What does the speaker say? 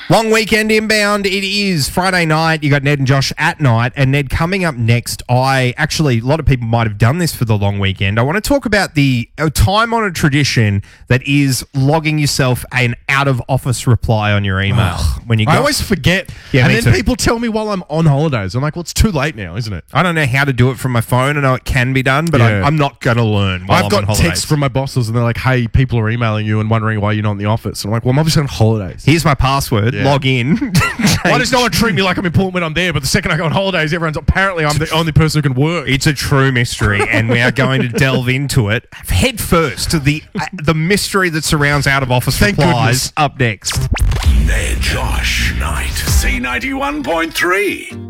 Long weekend inbound. It is Friday night. You got Ned and Josh at night. And Ned, coming up next, a lot of people might have done this for the long weekend. I want to talk about the time-honoured tradition that is logging yourself an out-of-office reply on your email. When you go. I always forget. Yeah, and me then too. people tell me while I'm on holidays. I'm like, well, it's too late now, isn't it? I don't know how to do it from my phone. I know it can be done, but Yeah. I'm not going to learn while I've I'm got on holidays. texts from my bosses and they're like, hey, people are emailing you and wondering why you're not in the office. And I'm like, well, I'm obviously on holidays. Here's my password. Yeah. Log in. Why does no one treat me like I'm important when I'm there? But the second I go on holidays, apparently I'm the only person who can work. It's a true mystery, and we are going to delve into it head first to the mystery that surrounds out-of-office Thank replies goodness. up next. Ned, Josh, Night, C91.3.